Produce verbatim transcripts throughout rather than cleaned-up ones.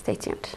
Stay tuned.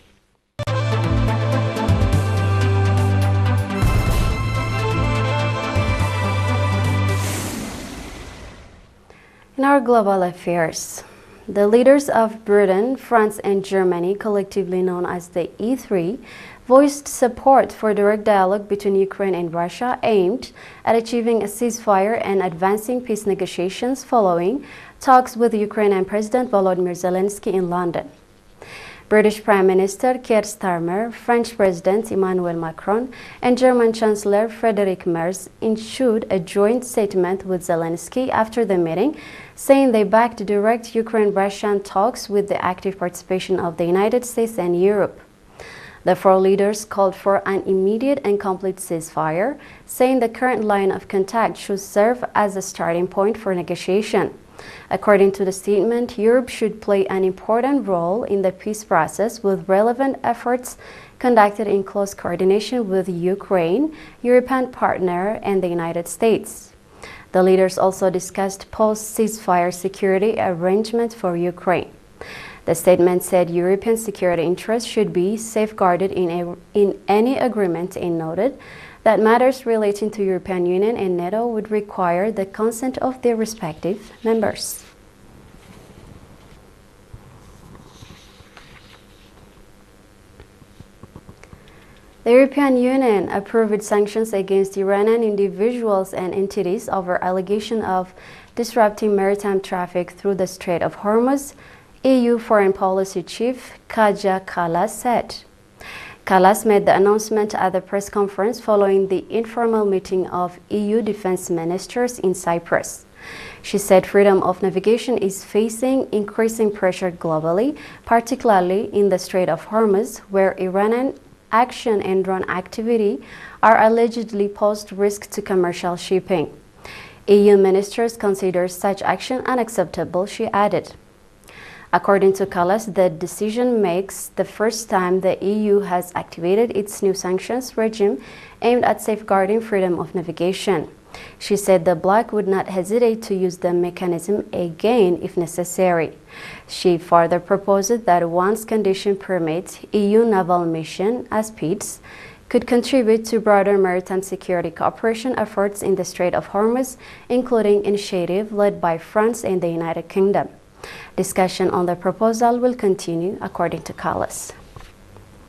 In our global affairs, the leaders of Britain, France, and Germany, collectively known as the E three, voiced support for direct dialogue between Ukraine and Russia aimed at achieving a ceasefire and advancing peace negotiations following talks with Ukrainian President Volodymyr Zelensky in London. British Prime Minister Keir Starmer, French President Emmanuel Macron, and German Chancellor Friedrich Merz issued a joint statement with Zelensky after the meeting, saying they backed direct Ukraine-Russian talks with the active participation of the United States and Europe. The four leaders called for an immediate and complete ceasefire, saying the current line of contact should serve as a starting point for negotiation. According to the statement, Europe should play an important role in the peace process with relevant efforts conducted in close coordination with Ukraine, European partner, and the United States. The leaders also discussed post-ceasefire security arrangements for Ukraine. The statement said European security interests should be safeguarded in, a, in any agreement and noted that matters relating to European Union and NATO would require the consent of their respective members. The European Union approved sanctions against Iranian individuals and entities over allegation of disrupting maritime traffic through the Strait of Hormuz, E U Foreign Policy Chief Kaja Kallas said. Kallas made the announcement at the press conference following the informal meeting of E U defense ministers in Cyprus. She said freedom of navigation is facing increasing pressure globally, particularly in the Strait of Hormuz, where Iranian action and drone activity are allegedly posed risk to commercial shipping. E U ministers consider such action unacceptable, she added. According to Kallas, the decision makes the first time the E U has activated its new sanctions regime aimed at safeguarding freedom of navigation. She said the bloc would not hesitate to use the mechanism again if necessary. She further proposed that once conditions permit, E U naval mission, as P E T S, could contribute to broader maritime security cooperation efforts in the Strait of Hormuz, including initiative led by France and the United Kingdom. Discussion on the proposal will continue, according to Kallas.